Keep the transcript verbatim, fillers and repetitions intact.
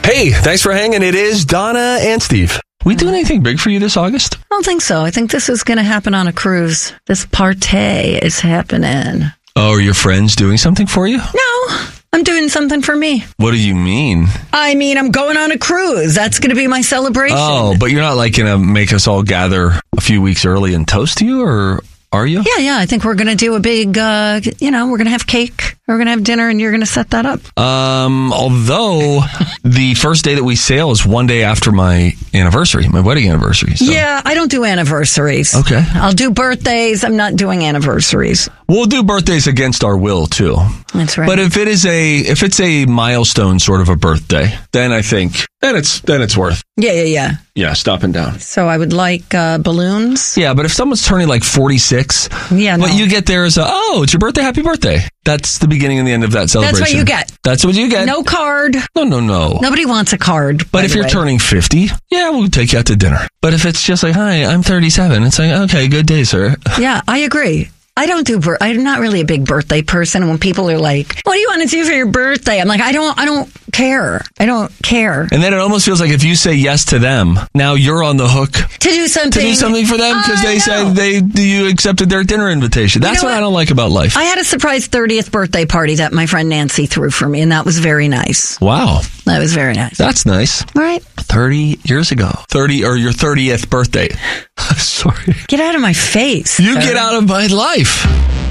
Hey, thanks for hanging. It is Donna and Steve. We doing anything big for you this August? I don't think so. I think this is going to happen on a cruise. This partay is happening. Oh, are your friends doing something for you? No, I'm doing something for me. What do you mean? I mean, I'm going on a cruise. That's going to be my celebration. Oh, but you're not like going to make us all gather a few weeks early and toast you, or are you? Yeah, yeah. I think we're going to do a big, uh, you know, we're going to have cake. We're going to have dinner, and you're going to set that up. Um, although the first day that we sail is one day after my anniversary, my wedding anniversary. So. Yeah, I don't do anniversaries. Okay. I'll do birthdays. I'm not doing anniversaries. We'll do birthdays against our will too. That's right. But if it is a if it's a milestone sort of a birthday, then I think then it's then it's worth. Yeah, yeah, yeah. Yeah, stopping down. So I would like uh, balloons. Yeah, but if someone's turning like forty-six, yeah, no. what you get there is a, oh, it's your birthday, happy birthday. That's the beginning and the end of that celebration. That's what you get. That's what you get. No card. No, no, no. Nobody wants a card. But if you're way. turning fifty, yeah, we'll take you out to dinner. But if it's just like, hi, I'm thirty-seven, it's like, okay, good day, sir. Yeah, I agree. I don't do, bir- I'm not really a big birthday person. When people are like, what do you want to do for your birthday? I'm like, I don't, I don't care. I don't care. And then it almost feels like if you say yes to them, now you're on the hook To do something. to do something for them because they said they you accepted their dinner invitation. That's You know what, what? I don't like about life. I had a surprise thirtieth birthday party that my friend Nancy threw for me, and that was very nice. Wow. That was very nice. That's nice. Right? thirty years ago. thirty or your thirtieth birthday. Sorry. Get out of my face. You sir. get out of my life.